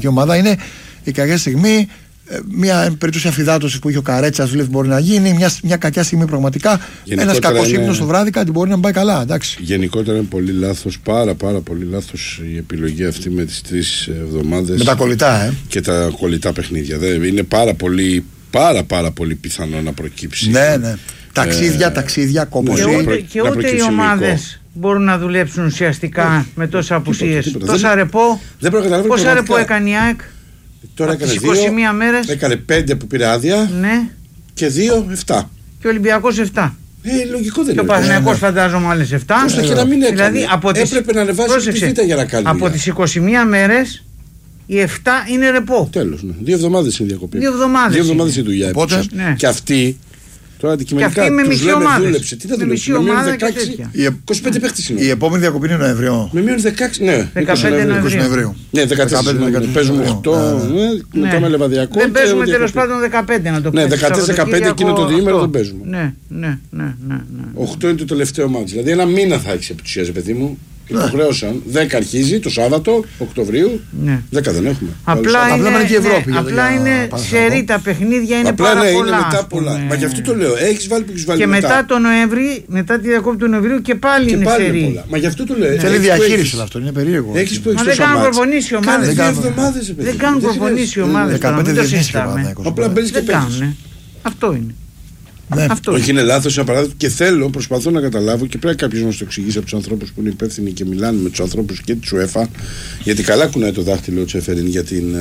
εθνική ομάδα. Είναι η κακιά στιγμή. Μια περίπτωση αφυδάτωσης που είχε ο Καρέτσας, βλέπει μπορεί να γίνει. Μια κακιά στιγμή πραγματικά. Ένας κακός ύπνος το βράδυ, κάτι μπορεί να μην πάει καλά. Εντάξει. Γενικότερα είναι πολύ λάθος, πάρα πολύ λάθος η επιλογή αυτή με τις 3 εβδομάδες. Με τα κολλητά, και τα κολλητά παιχνίδια. Είναι πάρα πολύ πιθανό να προκύψει. Ναι. Ταξίδια, κόπωση. Και ούτε οι ομάδες μπορούν να δουλέψουν ουσιαστικά με τόσα απουσίες. Τόσα ρεπό. Πόσα ρεπό έκανε η ΑΕΚ? Τώρα έκανε 21 μέρες. Έκανε 5 που πήρε άδεια. Ναι. Και 2, 7. Και ο Ολυμπιακός 7. Λογικό δεν είναι. Και ο Παναθηναϊκός φαντάζομαι άλλες 7. Πώς και να μην έκανε. Δηλαδή, έπρεπε να ανεβάσει τη β' για να κάνει. Από τις 21 μέρες οι 7 είναι ρεπό. Τέλος. 2 εβδομάδες είναι διακοπή. 2 εβδομάδες η δουλειά. Οπότε, ναι. Και αυτή. Τώρα αντικειμενικά τους λένε δούλεψε. Τι θα δουλέψει? Με μείον 16. 25 παίχτες είναι. Η επόμενη διακοπή είναι Νοέμβριο. Με μείον 16. Ναι. 15 Νοεμβρίου. Ναι, 14. Παίζουμε 8. Μετά με Λεβαδιακό. Δεν παίζουμε τέλος πάντων 15 να το πούμε. Ναι, 14-15 εκείνο το διήμερο δεν παίζουμε. Ναι. 8 είναι το τελευταίο μάτς. Δηλαδή ένα μήνα θα έχεις επί της ουσίας, παιδί μου. Υποχρέωσαν. 10 αρχίζει το Σάββατο, Οκτωβρίου. 10 δεν έχουμε. Απλά είναι σερί τα παιχνίδια, είναι πάρα πολλά. Είναι μετά πολλά. Μα γι' αυτό το λέω. Έχεις βάλει που έχεις βάλει. Και μετά το Νοέμβρη, μετά τη διακόπη του Νοεμβρίου και πάλι είναι σερί. Μα γι' αυτό το λέω. Θέλει διαχείριση αυτό, είναι περίεργο. Έχεις που έχεις δεν κάνουν προπονήσεις οι ομάδες. Δεν κάνουν προπονήσεις οι ομάδες. 15 διεθνείς. Απλά μπαίνεις και παίζεις. Αυτό είναι. Ναι. Όχι, είναι λάθος ένα παράδειγμα και προσπαθώ να καταλάβω και πρέπει κάποιος να μας το εξηγήσει από τους ανθρώπους που είναι υπεύθυνοι και μιλάνε με τους ανθρώπους και της UEFA, γιατί καλά κουνάει το δάχτυλο ο Τσέφεριν για την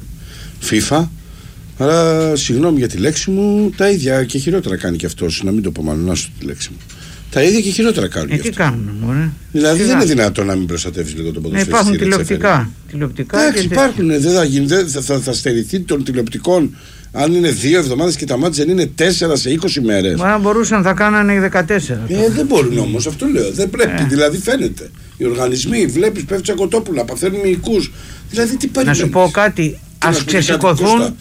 FIFA. Αλλά συγγνώμη για τη λέξη μου, τα ίδια και χειρότερα κάνει και αυτός. Να μην το πω μάλλον, να σου τη λέξη μου. Τα ίδια και χειρότερα κάνουν. Τι κάνουν, μωρέ. Δηλαδή δεν είναι δυνατόν να μην προστατεύεις λίγο τον ποδοσφαιριστή. Υπάρχουν τηλεοπτικά. Εντάξει, υπάρχουν. Δεν θα στερηθεί των τηλεοπτικών. Αν είναι 2 εβδομάδες και τα μάτια δεν είναι 4 σε 20 μέρες. Μα μπορούσαν θα κάνανε 14. Δεν μπορούν όμως, αυτό λέω. Δεν πρέπει. Δηλαδή φαίνεται. Οι οργανισμοί, βλέπεις, πέφτει κοτόπουλα, παθαίνουν μυϊκούς. Δηλαδή τι περιμένεις? Να σου πω κάτι. Ας ξεσηκωθούν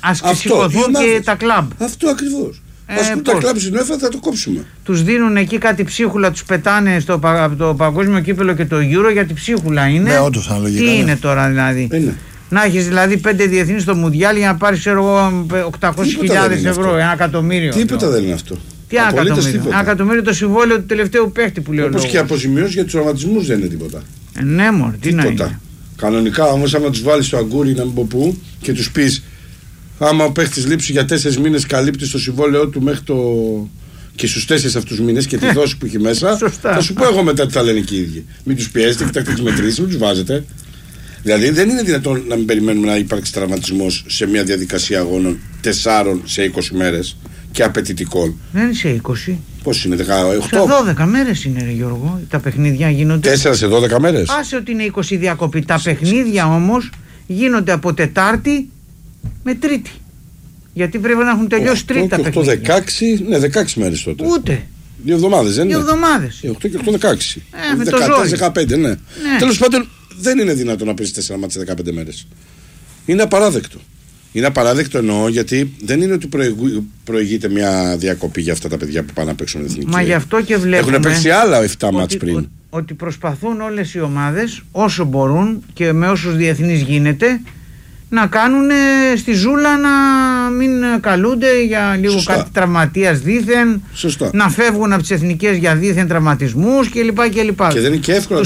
και τα κλαμπ. Αυτό ακριβώς. Ας πούμε τα κλαμπ στην UEFA θα το κόψουμε. Τους δίνουν εκεί κάτι ψίχουλα, τους πετάνε από το παγκόσμιο κύπελο και το Euro γιατί ψίχουλα είναι. Ναι, όντως αναλογικά. Τι είναι τώρα δηλαδή? Να έχεις δηλαδή 5 διεθνείς στο Μουντιάλ για να πάρεις 800.000 ευρώ, 1 εκατομμύριο. Τίποτα δεν είναι αυτό. Τι 1 εκατομμύριο? 1 εκατομμύριο το συμβόλαιο του τελευταίου παίχτη που λέω. Όπως και αποζημιώσεις για τους τραυματισμούς δεν είναι τίποτα. Ναι, μωρέ, τι να είναι. Κανονικά όμως άμα τους βάλεις στο αγκούρι να μην πω πού και τους πεις άμα ο παίχτης λείψει για 4 μήνες καλύπτει το συμβόλαιό του μέχρι το. Και στους 4 αυτούς μήνες και τη δόση που έχει μέσα. Θα σου πω εγώ μετά τι θα λένε και οι ίδιοι. Μην τους πιέζετε, κοιτάξτε τις μετρήσεις, μην τους βάζετε. Δηλαδή δεν είναι δυνατόν να μην περιμένουμε να υπάρξει τραυματισμός σε μια διαδικασία αγώνων 4 σε 20 μέρες και απαιτητικών. Δεν είναι σε 20. Πώς είναι, 18? Σε 12 μέρες είναι, ρε Γιώργο. Τα παιχνίδια γίνονται. 4 σε 12 μέρες. Άσε ότι είναι 20 διακοπή. Τα παιχνίδια όμως γίνονται από Τετάρτη με Τρίτη. Γιατί πρέπει να έχουν τελειώσει Τρίτη τα παιχνίδια. 8, 16, ναι, 16 μέρες τότε. Ούτε. 2 εβδομάδες δεν είναι? 2 εβδομάδες. 8 και 8, 16. Με το ζόρι. 15, ναι. Τέλος πάντων δεν είναι δυνατόν να παίζει 4 μάτς σε 15 μέρες. Είναι απαράδεκτο. Είναι απαράδεκτο εννοώ γιατί δεν είναι ότι προηγείται μια διακοπή για αυτά τα παιδιά που πάνε να παίξουν εθνική. Μα γι' αυτό και βλέπουμε. Έχουν παίξει άλλα 7 μάτς πριν. Ότι προσπαθούν όλες οι ομάδες όσο μπορούν και με όσους διεθνείς γίνεται να κάνουν στη ζούλα να μην καλούνται για λίγο κάτι τραυματίας δίθεν. Σωστά. Να φεύγουν από τις εθνικές για δίθεν τραυματισμούς κλπ. Και δεν είναι και εύκολο.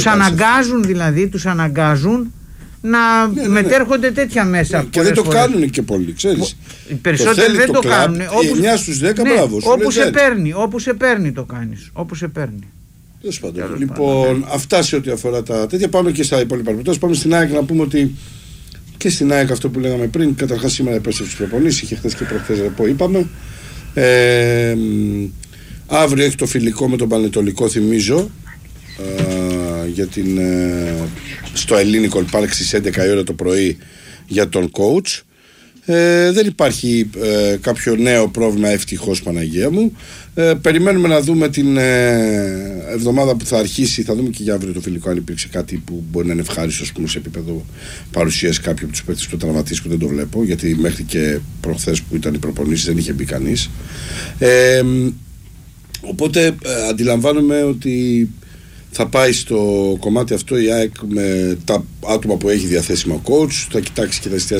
Τους αναγκάζουν να μετέρχονται τέτοια μέσα. Και δεν το κάνουν και πολύ, ξέρεις. Οι περισσότεροι δεν το κάνουν. 9 στους 10, μπράβο. Όπου σε παίρνει το κάνεις. Όπου σε παίρνει. Λοιπόν, αυτά σε ό,τι αφορά τα τέτοια. Πάμε και στα υπόλοιπα. Πάμε στην ΑΕΚ να πούμε ότι και στην ΑΕΚ αυτό που λέγαμε πριν. Καταρχάς σήμερα επέστρεψε στις προπονήσεις. Είχε χθες και προχθές ρεπό, είπαμε. Αύριο έχει το φιλικό με τον Πανετολικό, θυμίζω. Για στο Ελληνικό Park στις 11 η ώρα το πρωί για τον coach. Δεν υπάρχει κάποιο νέο πρόβλημα, ευτυχώς, Παναγία μου. Περιμένουμε να δούμε την εβδομάδα που θα αρχίσει. Θα δούμε και για αύριο το φιλικό αν υπήρξε κάτι που μπορεί να είναι ευχάριστο, ας πούμε, σε επίπεδο παρουσίας κάποιου από τους παίκτες που τραυματίστηκαν, που δεν το βλέπω, γιατί μέχρι και προχθές που ήταν οι προπονήσεις δεν είχε μπει κανείς. Οπότε αντιλαμβάνομαι ότι θα πάει στο κομμάτι αυτό η ΑΕΚ με τα άτομα που έχει διαθέσιμα coach, θα κοιτάξει και θα εστιάσει